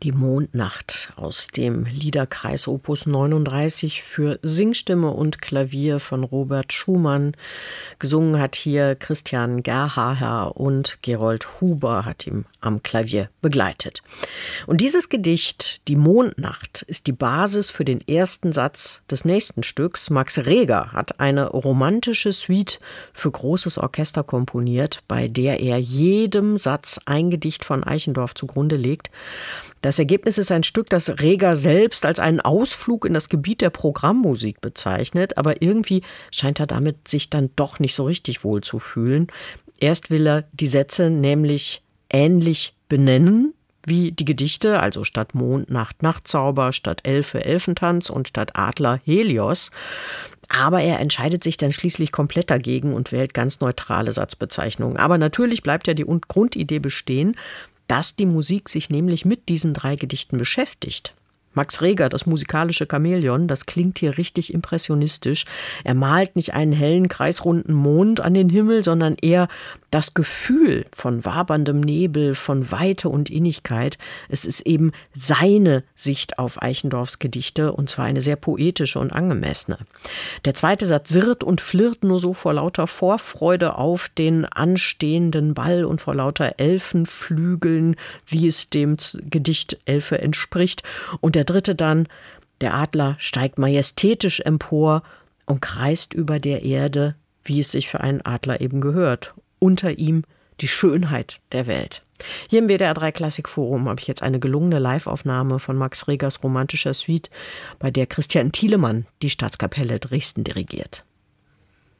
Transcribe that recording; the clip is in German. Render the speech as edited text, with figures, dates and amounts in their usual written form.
Die Mondnacht aus dem Liederkreis Opus 39 für Singstimme und Klavier von Robert Schumann. Gesungen hat hier Christian Gerhaher und Gerold Huber hat ihm am Klavier begleitet. Und dieses Gedicht, Die Mondnacht, ist die Basis für den ersten Satz des nächsten Stücks. Max Reger hat eine romantische Suite für großes Orchester komponiert, bei der er jedem Satz ein Gedicht von Eichendorff zugrunde legt. Das Ergebnis ist ein Stück, das Reger selbst als einen Ausflug in das Gebiet der Programmmusik bezeichnet, aber irgendwie scheint er damit sich dann doch nicht so richtig wohl zu fühlen. Erst will er die Sätze nämlich ähnlich benennen wie die Gedichte, also statt Mond, Nacht, Nachtzauber, statt Elfe, Elfentanz und statt Adler, Helios. Aber er entscheidet sich dann schließlich komplett dagegen und wählt ganz neutrale Satzbezeichnungen. Aber natürlich bleibt ja die Grundidee bestehen, dass die Musik sich nämlich mit diesen 3 Gedichten beschäftigt. Max Reger, das musikalische Chamäleon, das klingt hier richtig impressionistisch. Er malt nicht einen hellen, kreisrunden Mond an den Himmel, sondern eher das Gefühl von waberndem Nebel, von Weite und Innigkeit. Es ist eben seine Sicht auf Eichendorffs Gedichte, und zwar eine sehr poetische und angemessene. Der zweite Satz sirrt und flirrt nur so vor lauter Vorfreude auf den anstehenden Ball und vor lauter Elfenflügeln, wie es dem Gedicht Elfe entspricht. Und der dritte dann, der Adler steigt majestätisch empor und kreist über der Erde, wie es sich für einen Adler eben gehört. Unter ihm die Schönheit der Welt. Hier im WDR 3 Klassikforum habe ich jetzt eine gelungene Liveaufnahme von Max Regers romantischer Suite, bei der Christian Thielemann die Staatskapelle Dresden dirigiert.